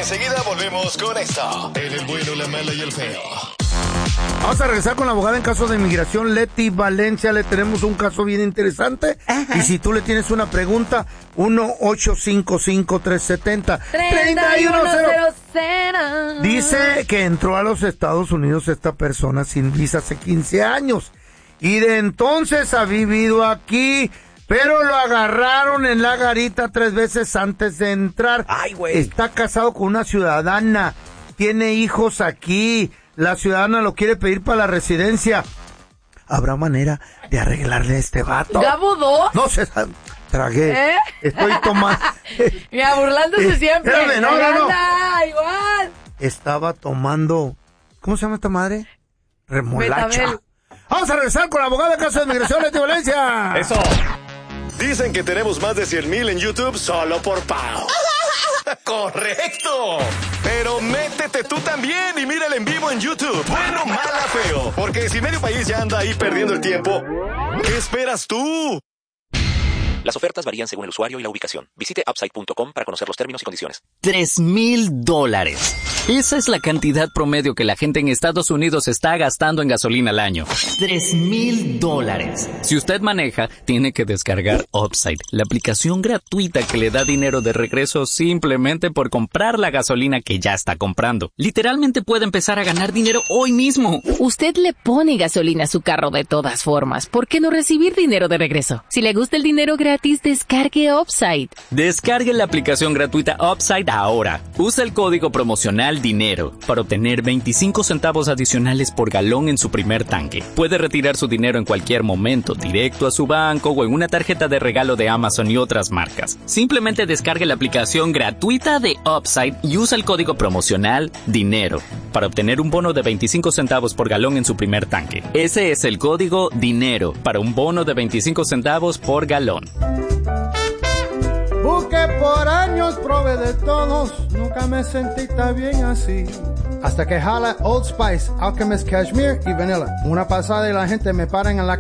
Enseguida volvemos con esto, en El Bueno, la Mala y el Feo. Vamos a regresar con la abogada en caso de inmigración, Leti Valencia. Le tenemos un caso bien interesante. Ajá. Y si tú le tienes una pregunta, 1-855-370-3100. Dice que entró a los Estados Unidos esta persona sin visa hace 15 años. Y de entonces ha vivido aquí, pero lo agarraron en la garita 3 veces antes de entrar. Ay, güey. Está casado con una ciudadana, tiene hijos aquí. La ciudadana lo quiere pedir para la residencia. ¿Habrá manera de arreglarle a este vato? ¿Ya mudó? No se sabe. Tragué. Estoy tomando. Mira, burlándose siempre. Espérame, no. Igual. Estaba tomando. ¿Cómo se llama esta madre? Remolacha. Betabel. Vamos a regresar con la abogada de caso de inmigración, Leti Valencia. Eso. Dicen que tenemos más de 100,000 en YouTube solo por Pau. ¡Correcto! Pero métete tú también y mírala en vivo en YouTube. Bueno, mala, feo. Porque si medio país ya anda ahí perdiendo el tiempo, ¿qué esperas tú? Las ofertas varían según el usuario y la ubicación. Visite Upside.com para conocer los términos y condiciones. $3,000. Esa es la cantidad promedio que la gente en Estados Unidos está gastando en gasolina al año. $3,000. Si usted maneja, tiene que descargar Upside, la aplicación gratuita que le da dinero de regreso simplemente por comprar la gasolina que ya está comprando. Literalmente puede empezar a ganar dinero hoy mismo. Usted le pone gasolina a su carro de todas formas. ¿Por qué no recibir dinero de regreso? Si le gusta el dinero gratis, descargue Upside. Descargue la aplicación gratuita Upside ahora. Usa el código promocional DINERO para obtener 25 centavos adicionales por galón en su primer tanque. Puede retirar su dinero en cualquier momento, directo a su banco o en una tarjeta de regalo de Amazon y otras marcas. Simplemente descargue la aplicación gratuita de Upside y usa el código promocional DINERO para obtener un bono de 25 centavos por galón en su primer tanque. Ese es el código DINERO para un bono de 25 centavos por galón. Busqué por años, probé de todos, nunca me sentí tan bien así. Hasta que jala Old Spice, Alchemist Cashmere y Vanilla. Una pasada y la gente me paran en la